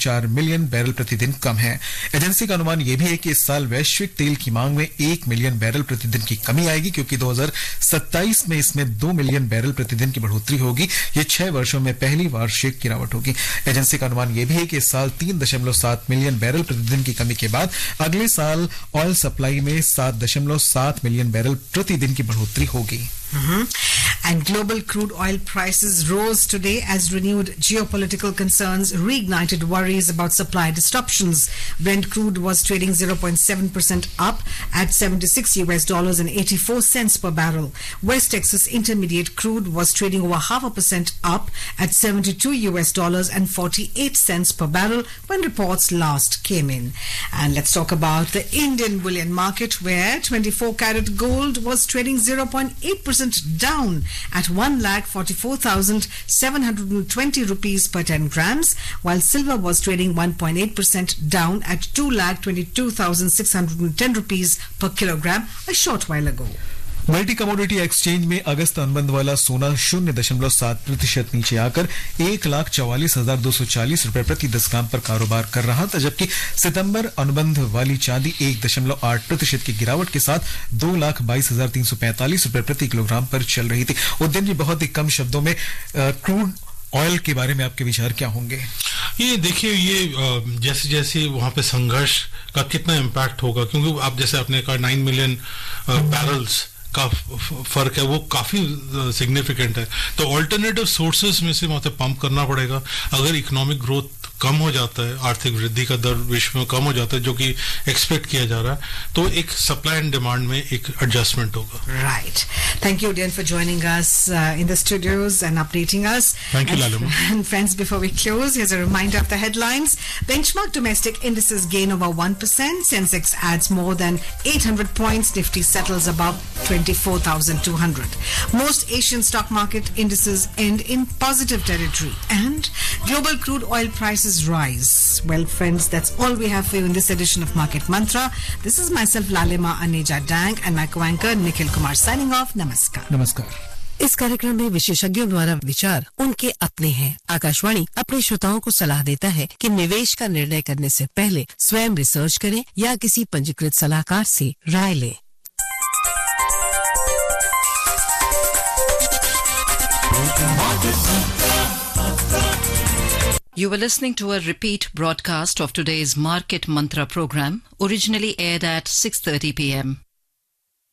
1.4 million barrel प्रतिदिन कम है। Agency का अनुमान यह भी है कि इस साल वैश्विक तेल की मांग में 1 मिलियन बैरल प्रतिदिन की कमी आएगी, क्योंकि 2027 में इसमें 2 मिलियन बैरल प्रतिदिन की बढ़ोतरी होगी। ये 6 वर्षों में पहली वार्षिक गिरावट होगी। एजेंसी का अनुमान यह भी है कि इस साल 3.7 मिलियन बैरल प्रतिदिन की कमी के बाद अगले साल ऑयल सप्लाई में 7.7 मिलियन बैरल प्रतिदिन की बढ़ोतरी होगी। And global crude oil prices rose today as renewed geopolitical concerns reignited worries about supply disruptions. Brent crude was trading 0.7% up at $76.84 per barrel. West Texas Intermediate crude was trading over 0.5% up at $72.48 per barrel when reports last came in. And let's talk about the Indian bullion market, where 24-karat gold was trading 0.8% down at 1,44,720 rupees per 10 grams, while silver was trading 1.8% down at 2,22,610 rupees per kilogram a short while ago. Multi commodity exchange में अगस्त अनुबंध वाला सोना 0.7% नीचे आकर 1,44,240 रुपए प्रति 10 ग्राम पर कारोबार कर रहा था, जबकि सितंबर अनुबंध वाली चांदी 1.8% की गिरावट के साथ 2,22,345 रुपए प्रति किलोग्राम पर चल रही थी। उद्यम जी, बहुत ही कम शब्दों में क्रूड ऑयल के बारे में आपके विचार क्या होंगे? ये देखिए, ये जैसे जैसे वहां पे संघर्ष का कितना इम्पैक्ट होगा, क्योंकि आप जैसे आपने कहा 9 मिलियन बैरल्स का फर्क है, वो काफी सिग्निफिकेंट है। तो ऑल्टरनेटिव सोर्सेस में से मतलब पंप करना पड़ेगा। अगर इकोनॉमिक ग्रोथ कम हो जाता है, आर्थिक वृद्धि का दर विश्व में कम हो जाता है, जो कि एक्सपेक्ट किया जा रहा है, तो एक सप्लाई एंड डिमांड में एक एडजस्टमेंट होगा। Right. Thank you, Udayan, for joining us in the studios and updating us. Thank you, Lalima. And friends, before we close, here's a reminder of the headlines. Benchmark domestic indices gain over 1%. Sensex adds more than 800 points. Nifty settles above 24,200. Most Asian stock market indices end in positive territory. And global crude oil prices rise. Well, friends, that's all we have for you in this edition of Market Mantra. This is myself, Lalima Aneja Dang, and my co-anchor, Nikhil Kumar, signing off. Namaskar. नमस्कार। इस कार्यक्रम में विशेषज्ञों द्वारा विचार उनके अपने हैं। आकाशवाणी अपने श्रोताओं को सलाह देता है कि निवेश का निर्णय करने से पहले स्वयं रिसर्च करें या किसी पंजीकृत सलाहकार से राय लें। You were listening to a repeat broadcast of today's Market Mantra program, originally aired at 6:30 p.m.